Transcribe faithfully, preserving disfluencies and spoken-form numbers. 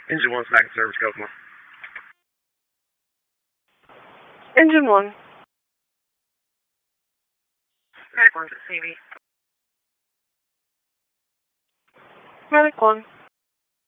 Engine one, back in service, Kokomo. Engine one. Medic one's at C B. Medic one.